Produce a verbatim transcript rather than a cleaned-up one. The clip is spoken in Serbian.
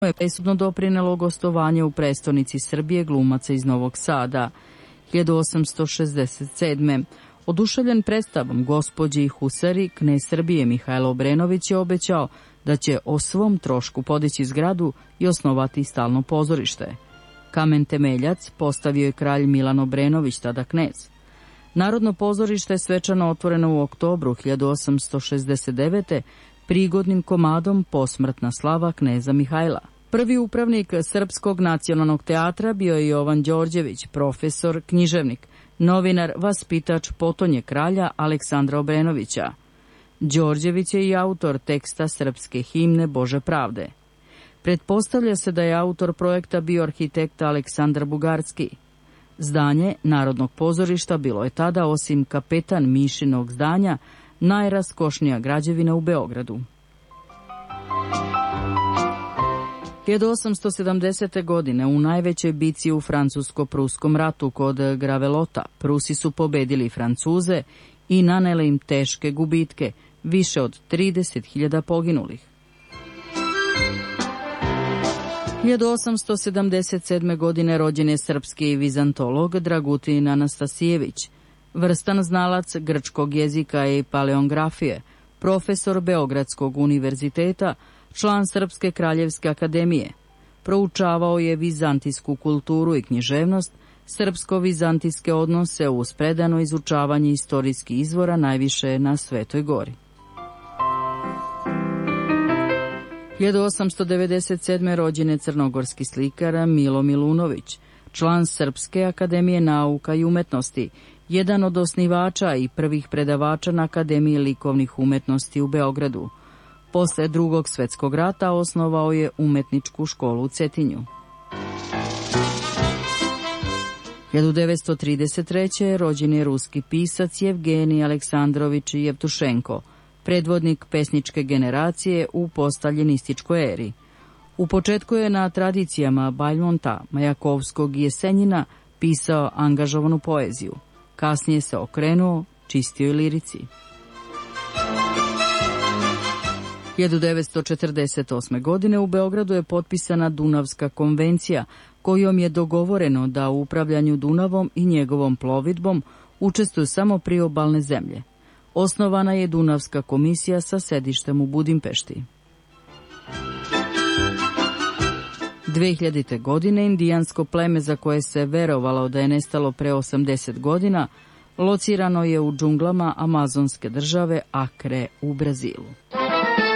je presudno doprinelo gostovanje u prestonici Srbije glumaca iz Novog Sada. hiljadu osamsto šezdeset sedme. Oduševljen predstavom Gospođe i Husari, knez Srbije Mihajlo Obrenović je obećao da će o svom trošku podići zgradu i osnovati stalno pozorište. Kamen temeljac postavio je kralj Milan Obrenović, tada knez. Narodno pozorište je svečano otvoreno u oktobru hiljadu osamsto šezdeset devete. prigodnim komadom Posmrtna slava kneza Mihajla. Prvi upravnik Srpskog nacionalnog teatra bio je Jovan Đorđević, profesor, književnik, novinar, vaspitač potonje kralja Aleksandra Obrenovića. Đorđević je i autor teksta srpske himne Bože pravde. Pretpostavlja se da je autor projekta bio arhitekt Aleksandar Bugarski. Zdanje Narodnog pozorišta bilo je tada, osim kapetan Mišinog zdanja, najraskošnija građevina u Beogradu. hiljadu osamsto sedamdesete. godine u najvećoj bici u francusko-pruskom ratu kod Gravelota Prusi su pobedili Francuze i nanele im teške gubitke, više od trideset hiljada poginulih. hiljadu osamsto sedamdeset sedme. godine rođen je srpski vizantolog Dragutin Anastasijević, vrstan znalac grčkog jezika i paleografije, profesor Beogradskog univerziteta, član Srpske kraljevske akademije. Proučavao je vizantijsku kulturu i književnost, srpsko-vizantijske odnose uz predano izučavanje istorijskih izvora, najviše na Svetoj gori. hiljadu osamsto devedeset sedme. rođen je crnogorski slikar Milo Milunović, član Srpske akademije nauka i umetnosti, jedan od osnivača i prvih predavača na Akademiji likovnih umetnosti u Beogradu. Posle Drugog svetskog rata osnovao je umetničku školu u Cetinju. hiljadu devetsto trideset treće. rođen je ruski pisac Jevgenij Aleksandrovič Jevtušenko, predvodnik pesničke generacije u poststaljinističkoj eri. U početku je na tradicijama Bajmonta, Majakovskog i Jesenjina pisao angažovanu poeziju. Kasnije se okrenuo čistijoj lirici. hiljadu devetsto četrdeset osme. godine u Beogradu je potpisana Dunavska konvencija, kojom je dogovoreno da u upravljanju Dunavom i njegovom plovidbom učestvuju samo priobalne zemlje. Osnovana je Dunavska komisija sa sedištem u Budimpešti. dve hiljadite. godine indijansko pleme za koje se verovalo da je nestalo pre osamdeset godina locirano je u džunglama amazonske države Akre u Brazilu.